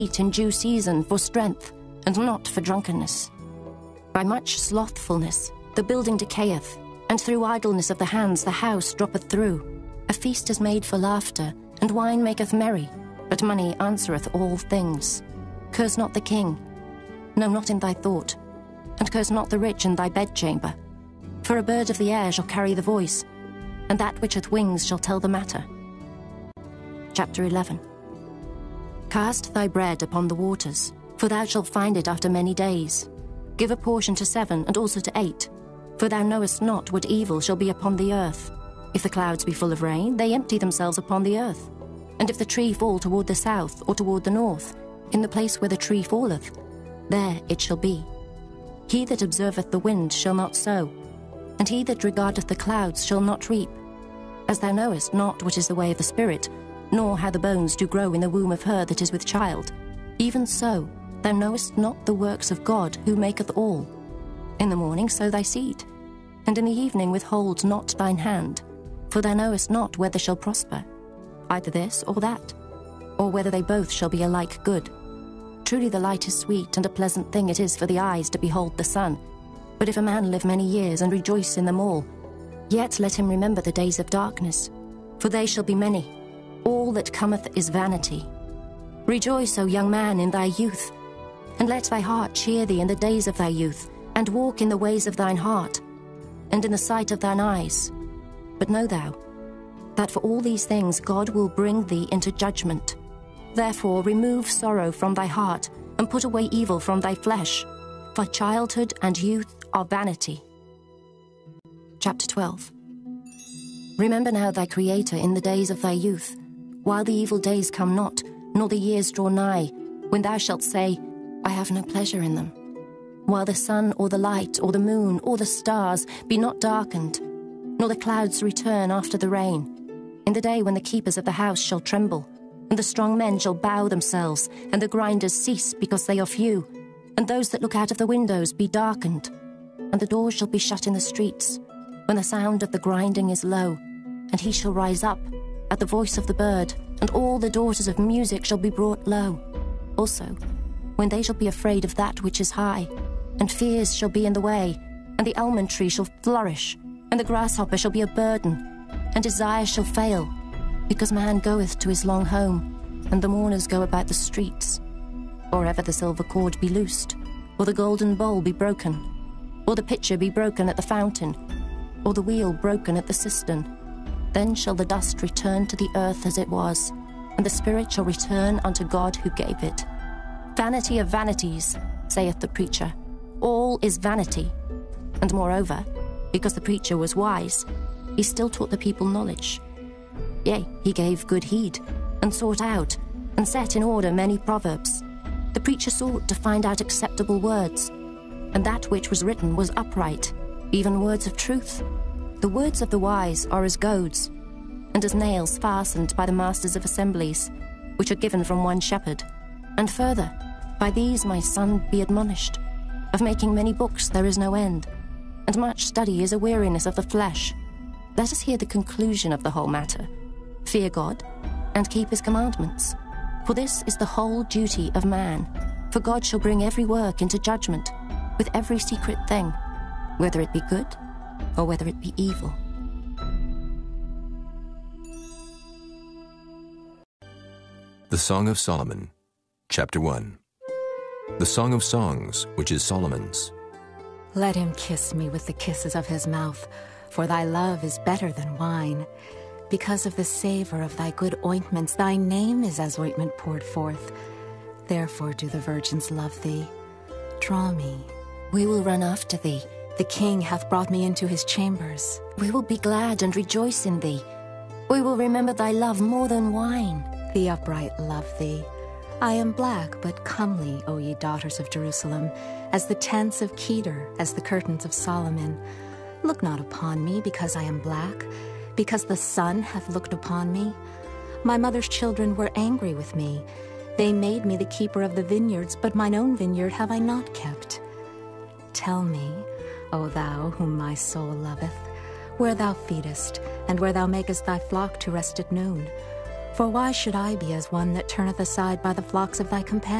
eat in due season for strength, and not for drunkenness. By much slothfulness the building decayeth, and through idleness of the hands the house droppeth through. A feast is made for laughter, and wine maketh merry, but money answereth all things. Curse not the king, no, not in thy thought, and curse not the rich in thy bedchamber. For a bird of the air shall carry the voice, and that which hath wings shall tell the matter. Chapter 11. Cast thy bread upon the waters, for thou shalt find it after many days. Give a portion to 7, and also to 8, for thou knowest not what evil shall be upon the earth. If the clouds be full of rain, they empty themselves upon the earth. And if the tree fall toward the south, or toward the north, in the place where the tree falleth, there it shall be. He that observeth the wind shall not sow, and he that regardeth the clouds shall not reap. As thou knowest not what is the way of the Spirit, nor how the bones do grow in the womb of her that is with child, even so thou knowest not the works of God who maketh all. In the morning sow thy seed, and in the evening withhold not thine hand, for thou knowest not whether shall prosper, either this or that, or whether they both shall be alike good. Truly the light is sweet, and a pleasant thing it is for the eyes to behold the sun. But if a man live many years, and rejoice in them all, yet let him remember the days of darkness, for they shall be many. All that cometh is vanity. Rejoice, O young man, in thy youth, and let thy heart cheer thee in the days of thy youth, and walk in the ways of thine heart, and in the sight of thine eyes. But know thou, that for all these things God will bring thee into judgment. Therefore remove sorrow from thy heart, and put away evil from thy flesh, for childhood and youth are vanity. Chapter 12. Remember now thy Creator in the days of thy youth, while the evil days come not, nor the years draw nigh, when thou shalt say, I have no pleasure in them. While the sun or the light or the moon or the stars be not darkened, nor the clouds return after the rain, in the day when the keepers of the house shall tremble, and the strong men shall bow themselves, and the grinders cease because they are few, and those that look out of the windows be darkened, and the doors shall be shut in the streets, when the sound of the grinding is low, and he shall rise up at the voice of the bird, and all the daughters of music shall be brought low. Also, when they shall be afraid of that which is high, and fears shall be in the way, and the almond tree shall flourish, and the grasshopper shall be a burden, and desire shall fail, because man goeth to his long home, and the mourners go about the streets. Or ever the silver cord be loosed, or the golden bowl be broken, or the pitcher be broken at the fountain, or the wheel broken at the cistern, then shall the dust return to the earth as it was, and the spirit shall return unto God who gave it. Vanity of vanities, saith the preacher, all is vanity. And moreover, because the preacher was wise, he still taught the people knowledge. Yea, he gave good heed, and sought out, and set in order many proverbs. The preacher sought to find out acceptable words, and that which was written was upright, even words of truth. The words of the wise are as goads, and as nails fastened by the masters of assemblies, which are given from one shepherd. And further, by these, my son, be admonished. Of making many books there is no end, and much study is a weariness of the flesh. Let us hear the conclusion of the whole matter. Fear God, and keep his commandments. For this is the whole duty of man. For God shall bring every work into judgment, with every secret thing, whether it be good, or whether it be evil. The Song of Solomon, Chapter 1. The Song of Songs, which is Solomon's. Let him kiss me with the kisses of his mouth, for thy love is better than wine. Because of the savor of thy good ointments, thy name is as ointment poured forth. Therefore do the virgins love thee. Draw me. We will run after thee. The king hath brought me into his chambers. We will be glad and rejoice in thee. We will remember thy love more than wine. The upright love thee. I am black, but comely, O ye daughters of Jerusalem, as the tents of Kedar, as the curtains of Solomon. Look not upon me, because I am black, because the sun hath looked upon me. My mother's children were angry with me. They made me the keeper of the vineyards, but mine own vineyard have I not kept. Tell me, O thou whom my soul loveth, where thou feedest, and where thou makest thy flock to rest at noon. For why should I be as one that turneth aside by the flocks of thy companions?